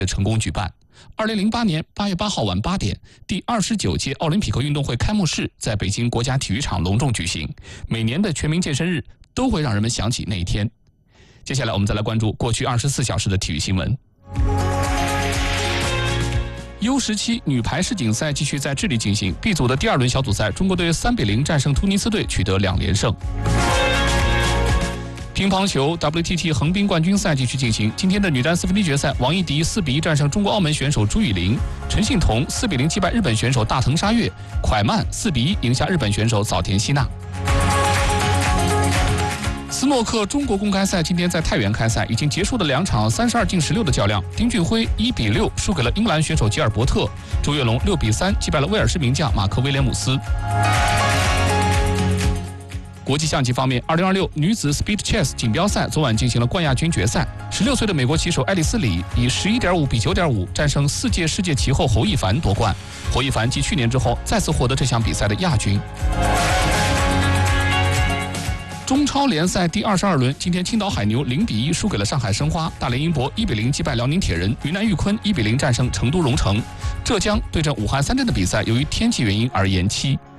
成功举办。2008年8月8号晚8点，第29届奥林匹克运动会开幕式在北京国家体育场隆重举行。每年的全民健身日都会让人们想起那一天。接下来我们再来关注过去24小时的体育新闻。U17女排世锦赛继续在智利进行 ，B 组的第2轮小组赛，中国队3比0战胜突尼斯队，取得2连胜。乒乓球 WTT 横滨冠军赛继续进行，今天的女单4分之一决赛，王艺迪4比1战胜中国澳门选手朱雨玲，陈幸同4比0击败日本选手大藤沙月，蒯曼4比1赢下日本选手早田希娜。斯诺克中国公开赛今天在太原开赛，已经结束的2场32进16的较量，丁俊晖1比6输给了英格兰选手吉尔伯特，周跃龙6比3击败了威尔士名将马克威廉姆斯。国际象棋方面，2026女子 Speed Chess 锦标赛昨晚进行了冠亚军决赛，16岁的美国棋手爱丽丝李以11.5比9.5战胜4届世界棋后侯亦凡夺冠。侯亦凡继去年之后再次获得这项比赛的亚军。中超联赛第22轮，今天青岛海牛0比1输给了上海申花，大连英博1比0击败辽宁铁人，云南玉坤1比0战胜成都蓉城。浙江对阵武汉三镇的比赛由于天气原因而延期。